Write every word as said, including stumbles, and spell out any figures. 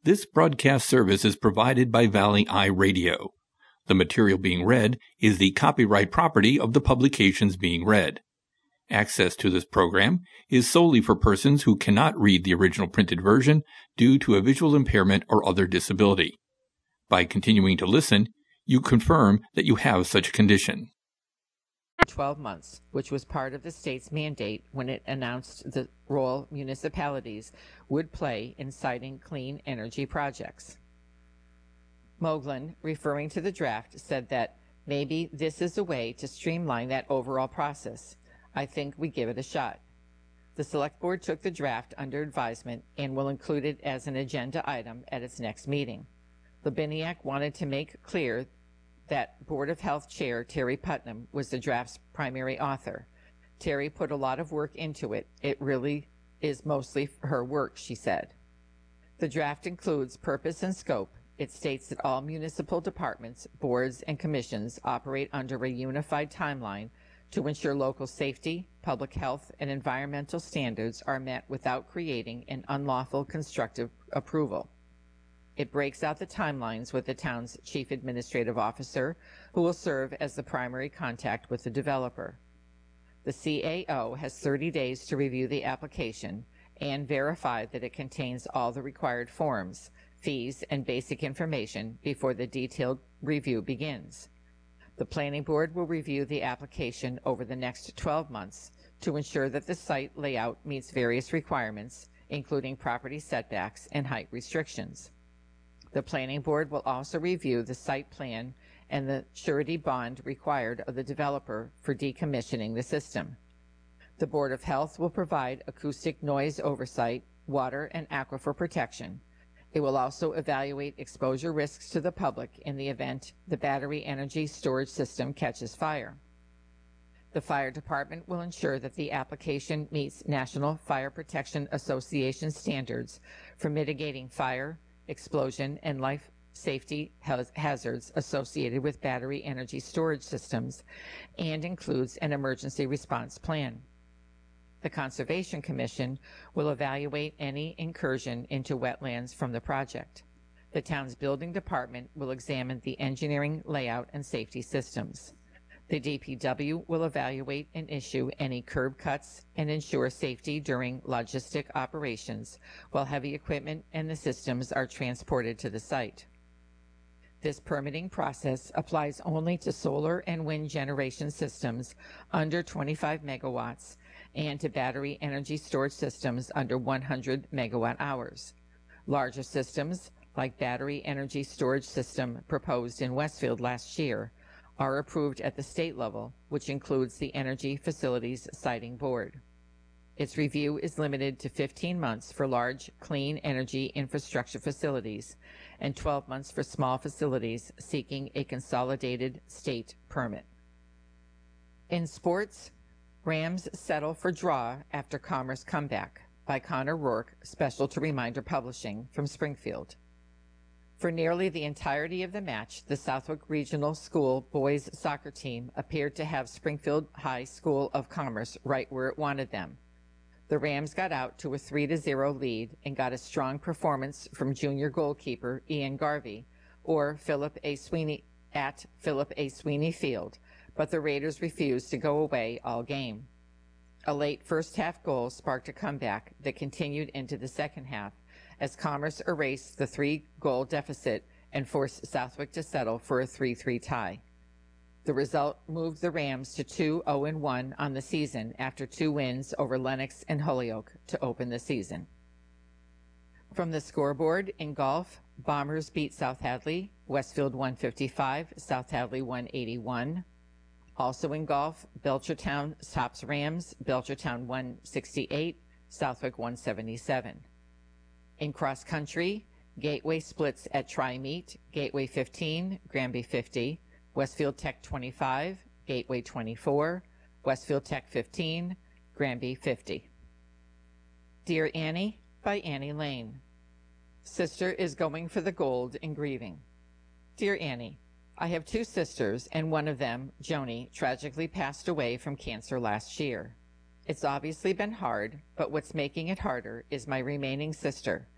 This broadcast service is provided by Valley Eye Radio. The material being read is the copyright property of the publications being read. Access to this program is solely for persons who cannot read the original printed version due to a visual impairment or other disability. By continuing to listen, you confirm that you have such a condition. twelve months, which was part of the state's mandate when it announced the role municipalities would play in citing clean energy projects. Moglen, referring to the draft, said that maybe this is a way to streamline that overall process. I think we give it a shot. The Select Board took the draft under advisement and will include it as an agenda item at its next meeting. Labiniak wanted to make clear that Board of Health Chair Terry Putnam was the draft's primary author. Terry put a lot of work into it. It really is mostly her work, she said. The draft includes purpose and scope. It states that all municipal departments, boards, and commissions operate under a unified timeline to ensure local safety, public health, and environmental standards are met without creating an unlawful constructive approval. It breaks out the timelines with the town's chief administrative officer, who will serve as the primary contact with the developer. The C A O has thirty days to review the application and verify that it contains all the required forms, fees, and basic information before the detailed review begins. The Planning Board will review the application over the next twelve months to ensure that the site layout meets various requirements, including property setbacks and height restrictions. The Planning Board will also review the site plan and the surety bond required of the developer for decommissioning the system. The Board of Health will provide acoustic noise oversight, water and aquifer protection. It will also evaluate exposure risks to the public in the event the battery energy storage system catches fire. The Fire Department will ensure that the application meets National Fire Protection Association standards for mitigating fire, explosion, and life safety hazards associated with battery energy storage systems, and includes an emergency response plan. The Conservation Commission will evaluate any incursion into wetlands from the project. The town's building department will examine the engineering, layout, and safety systems. The D P W will evaluate and issue any curb cuts and ensure safety during logistic operations while heavy equipment and the systems are transported to the site. This permitting process applies only to solar and wind generation systems under twenty-five megawatts and to battery energy storage systems under one hundred megawatt hours. Larger systems, like battery energy storage system proposed in Westfield last year, are approved at the state level, which includes the Energy Facilities Siting Board. Its review is limited to fifteen months for large clean energy infrastructure facilities and twelve months for small facilities seeking a consolidated state permit. In sports, Rams settle for draw after Commerce comeback by Connor Rourke, special to Reminder Publishing from Springfield. For nearly the entirety of the match, the Southwick Regional School boys soccer team appeared to have Springfield High School of Commerce right where it wanted them. The Rams got out to a three to zero lead and got a strong performance from junior goalkeeper Ian Garvey, or Philip A. Sweeney, at Philip A. Sweeney Field, but the Raiders refused to go away all game. A late first-half goal sparked a comeback that continued into the second half as Commerce erased the three-goal deficit and forced Southwick to settle for a three three tie. The result moved the Rams to two oh and one on the season after two wins over Lenox and Holyoke to open the season. From the scoreboard in golf, Bombers beat South Hadley, Westfield one fifty-five, South Hadley one eighty-one. Also in golf, Belchertown tops Rams, Belchertown one sixty-eight, Southwick one seventy-seven. In cross country, Gateway splits at Tri-Meet, Gateway fifteen, Granby fifty, Westfield Tech twenty-five, Gateway twenty-four, Westfield Tech fifteen, Granby fifty. Dear Annie by Annie Lane. Sister is going for the gold in grieving. Dear Annie, I have two sisters, and one of them, Joni, tragically passed away from cancer last year. It's obviously been hard, but what's making it harder is my remaining sister,